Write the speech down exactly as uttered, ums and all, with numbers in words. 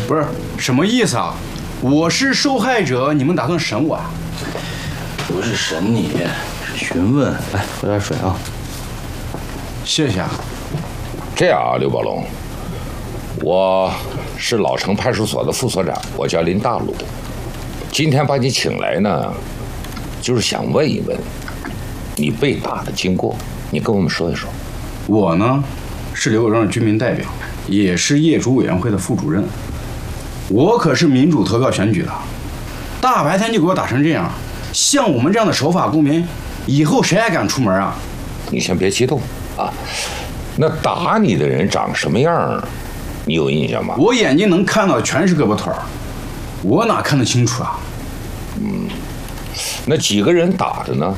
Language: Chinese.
不是什么意思啊？我是受害者，你们打算审我啊？ 不是审你，是询问。来，喝点水啊。 谢谢啊。 这样啊，刘宝龙，我是老城派出所的副所长，我叫林大鲁。今天把你请来呢，就是想问一问你被打的经过，你跟我们说一说。 我呢，是刘庄的居民代表，也是业主委员会的副主任。我可是民主投票选举的，大白天就给我打成这样，像我们这样的守法公民，以后谁还敢出门啊？ 你先别激动啊。那打你的人长什么样，你有印象吗？ 我眼睛能看到的全是胳膊腿儿，我哪看得清楚啊？ 嗯，那几个人打的呢？